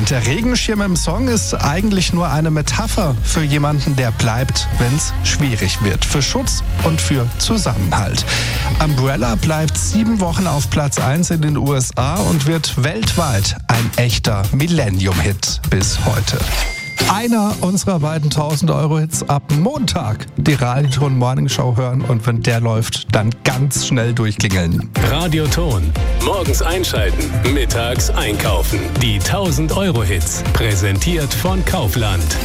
und der Regenschirm im Song ist eigentlich nur eine Metapher für jemanden, der bleibt, wenn es schwierig wird. Für Schutz und für Zusammenhalt. Umbrella bleibt 7 Wochen auf Platz 1 in den USA und wird weltweit ein echter Millennium-Hit bis heute. Einer unserer beiden 1000-Euro-Hits ab Montag. Die Radioton Morning Show hören und wenn der läuft, dann ganz schnell durchklingeln. Radioton. Morgens einschalten, mittags einkaufen. Die 1000-Euro-Hits. Präsentiert von Kaufland.